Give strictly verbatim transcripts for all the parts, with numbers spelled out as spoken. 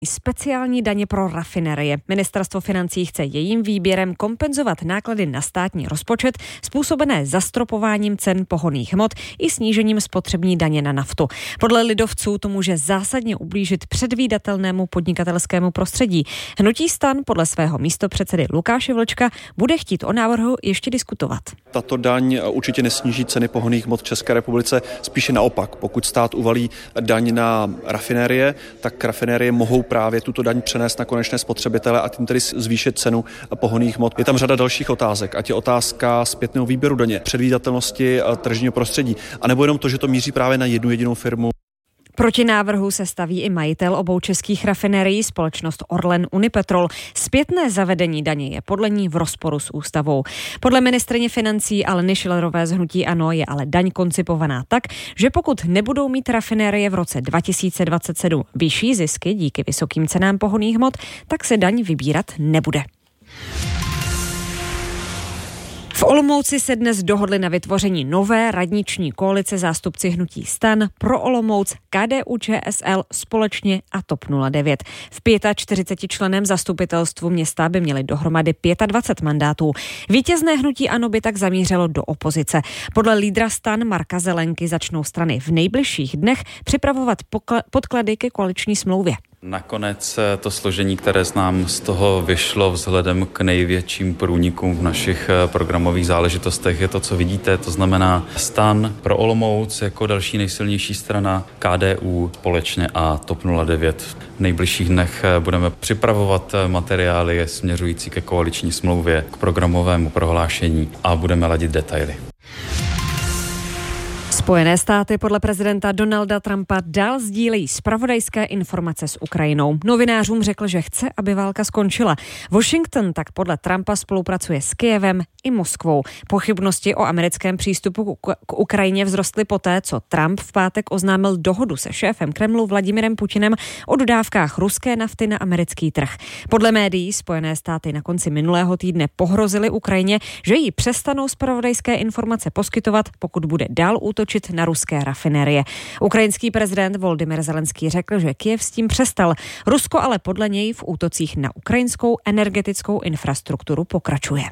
speciální daně pro rafinerie. Ministerstvo financí chce jejím výběrem kompenzovat náklady na státní rozpočet způsobené zastropováním cen pohonných hmot i snížením spotřební daně na naftu. Podle lidovců to může zásadně ublížit předvídatelnému podnikatelskému prostředí. Hnutí STAN podle svého místopředsedy Lukáše Vlčka bude chtít o návrhu ještě diskutovat. Tato daň určitě nesníží ceny pohonných hmot v České republice, spíše naopak. Pokud stát uvalí daň na rafinérie, tak rafinérie mohou právě tuto daň přenést na konečné spotřebitele a tím tedy zvýšit cenu pohonných hmot. Je tam řada dalších otázek, ať je otázka zpětného výběru daně, předvídatelnosti tržního prostředí, anebo jenom to, že to míří právě na jednu jedinou firmu. Proti návrhu se staví i majitel obou českých rafinerií, společnost Orlen Unipetrol. Zpětné zavedení daně je podle ní v rozporu s ústavou. Podle ministryně financí Aleny Schillerové z hnutí ANO je ale daň koncipovaná tak, že pokud nebudou mít rafinerie v roce dva tisíce dvacet sedm vyšší zisky díky vysokým cenám pohonných hmot, tak se daň vybírat nebude. V Olomouci se dnes dohodli na vytvoření nové radniční koalice zástupci hnutí STAN, Pro Olomouc, K D U Č S L společně a TOP nula devět. V čtyřicetičlenném zastupitelstvu města by měli dohromady dvacet pět mandátů. Vítězné hnutí ANO by tak zamířilo do opozice. Podle lídra STAN Marka Zelenky začnou strany v nejbližších dnech připravovat pokl- podklady ke koaliční smlouvě. Nakonec to složení, které z nám z toho vyšlo vzhledem k největším průnikům v našich programových záležitostech, je to, co vidíte, to znamená STAN, Pro Olomouc jako další nejsilnější strana, K D U společně a TOP nula devět. V nejbližších dnech budeme připravovat materiály směřující ke koaliční smlouvě, k programovému prohlášení a budeme ladit detaily. Spojené státy podle prezidenta Donalda Trumpa dál sdílejí zpravodajské informace s Ukrajinou. Novinářům řekl, že chce, aby válka skončila. Washington tak podle Trumpa spolupracuje s Kyjevem i Moskvou. Pochybnosti o americkém přístupu k Ukrajině vzrostly poté, co Trump v pátek oznámil dohodu se šéfem Kremlu Vladimirem Putinem o dodávkách ruské nafty na americký trh. Podle médií Spojené státy na konci minulého týdne pohrozily Ukrajině, že jí přestanou zpravodajské informace poskytovat, pokud bude dál útočit na ruské rafinerie. Ukrajinský prezident Volodymyr Zelenský řekl, že Kyjev s tím přestal. Rusko ale podle něj v útocích na ukrajinskou energetickou infrastrukturu pokračuje.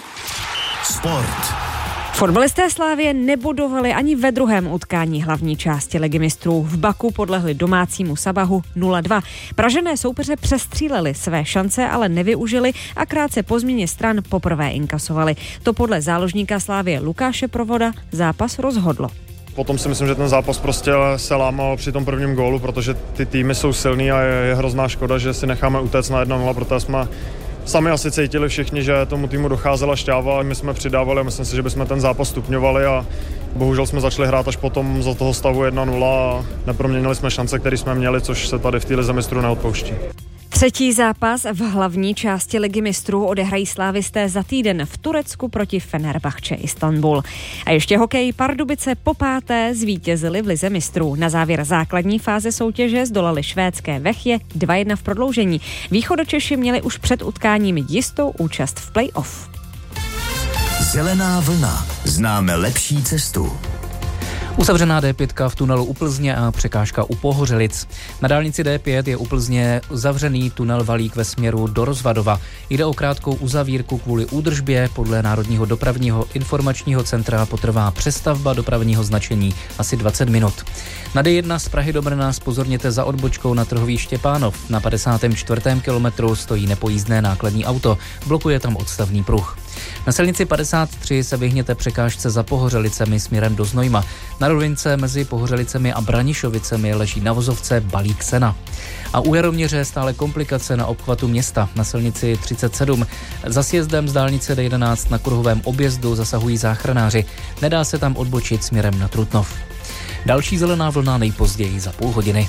Sport. Fotbalisté Slavie nebodovali ani ve druhém utkání hlavní části Ligy mistrů. V Baku podlehli domácímu Sabahu nula dva. Pražané soupeře přestříleli své šance, ale nevyužili a krátce po změně stran poprvé inkasovali. To podle záložníka Slavie Lukáše Provoda zápas rozhodlo. Potom si myslím, že ten zápas prostě se lámal při tom prvním gólu, protože ty týmy jsou silný a je, je hrozná škoda, že si necháme utéct na jedna nula, protože jsme sami asi cítili všichni, že tomu týmu docházela šťáva a my jsme přidávali a myslím si, že bychom ten zápas stupňovali a bohužel jsme začali hrát až potom za toho stavu jedna nula a neproměnili jsme šance, které jsme měli, což se tady v té lize mistrů neodpouští. Třetí zápas v hlavní části Ligy mistrů odehrají slávisté za týden v Turecku proti Fenerbahce Istanbul. A ještě hokej. Pardubice po páté zvítězili v Lize mistrů. Na závěr základní fáze soutěže zdolali švédské Vechje dva jedna v prodloužení. Východočeši měli už před utkáním jistou účast v play-off. Zelená vlna. Známe lepší cestu. Uzavřená D pět v tunelu u Plzně a překážka u Pohořelic. Na dálnici D pět je u Plzně zavřený tunel Valík ve směru do Rozvadova. Jde o krátkou uzavírku kvůli údržbě. Podle Národního dopravního informačního centra potrvá přestavba dopravního značení asi dvacet minut. Na D jedna z Prahy do Brna zpozorněte za odbočkou na trhový Štěpánov. Na padesátém čtvrtém kilometru stojí nepojízdné nákladní auto. Blokuje tam odstavný pruh. Na silnici padesát tři se vyhněte překážce za Pohořelicemi směrem do Znojma. Na rovince mezi Pohořelicemi a Branišovicemi leží na vozovce balík sena. A u Jaroměře stále komplikace na obchvatu města. Na silnici třicet sedm za sjezdem z dálnice D jedenáct na kruhovém objezdu zasahují záchranáři. Nedá se tam odbočit směrem na Trutnov. Další zelená vlna nejpozději za půl hodiny.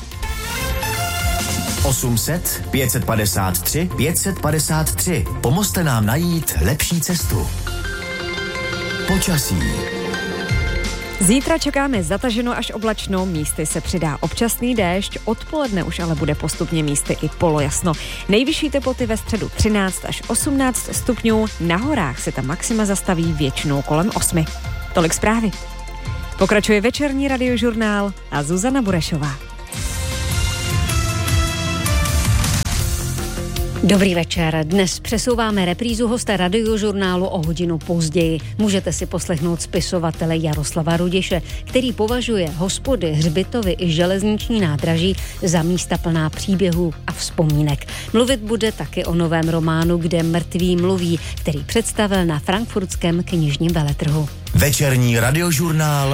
osm set, pět set padesát tři, pět set padesát tři. Pomozte nám najít lepší cestu. Počasí. Zítra čekáme zataženou až oblačnou, místy se přidá občasný déšť, odpoledne už ale bude postupně místy i polojasno. Nejvyšší teploty ve středu třináct až osmnáct stupňů, na horách se ta maxima zastaví většinou kolem osmi. Tolik zprávy. Pokračuje večerní radiožurnál a Zuzana Burešová. Dobrý večer. Dnes přesouváme reprízu hosta Radiožurnálu o hodinu později. Můžete si poslechnout spisovatele Jaroslava Rudiše, který považuje hospody, hřbitovy i železniční nádraží za místa plná příběhů a vzpomínek. Mluvit bude taky o novém románu Kde mrtví mluví, který představil na frankfurtském knižním veletrhu. Večerní Radiožurnál